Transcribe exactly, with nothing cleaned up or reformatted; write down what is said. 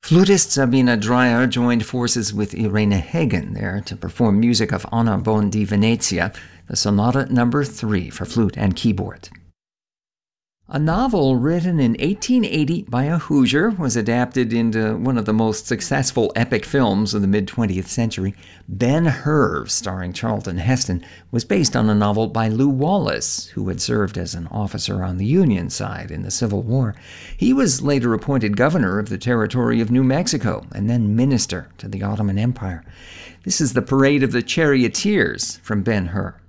Flutist Sabina Dreyer joined forces with Irene Hagen there to perform music of Anna Bonn di Venezia, the Sonata Number three for flute and keyboard. A novel written in eighteen eighty by a Hoosier was adapted into one of the most successful epic films of the mid-twentieth century. Ben-Hur, starring Charlton Heston, was based on a novel by Lew Wallace, who had served as an officer on the Union side in the Civil War. He was later appointed governor of the territory of New Mexico and then minister to the Ottoman Empire. This is the Parade of the Charioteers from Ben-Hur.